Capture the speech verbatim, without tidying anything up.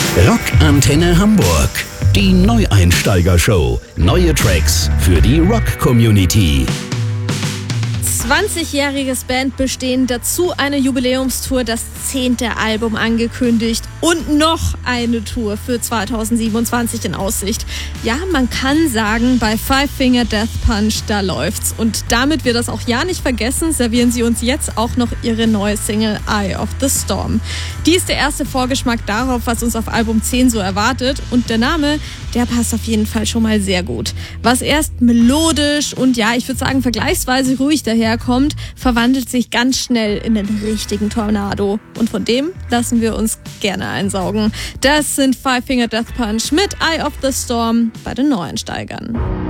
Rock Antenne Hamburg. Die Neueinsteiger-Show. Neue Tracks für die Rock-Community. zwanzigjähriges Bandbestehen, dazu eine Jubiläumstour, das zehnte Album angekündigt und noch eine Tour für zweitausendsiebenundzwanzig in Aussicht. Ja, man kann sagen, bei Five Finger Death Punch, da läuft's. Und damit wir das auch ja nicht vergessen, servieren sie uns jetzt auch noch ihre neue Single Eye of the Storm. Die ist der erste Vorgeschmack darauf, was uns auf Album zehn so erwartet. Und der Name, der passt auf jeden Fall schon mal sehr gut. Was erst melodisch und ja, ich würde sagen vergleichsweise ruhig daherkommt, verwandelt sich ganz schnell in den richtigen Tornado. Und von dem lassen wir uns gerne einsaugen. Das sind Five Finger Death Punch mit Eye of the Storm bei den Neueinsteigern.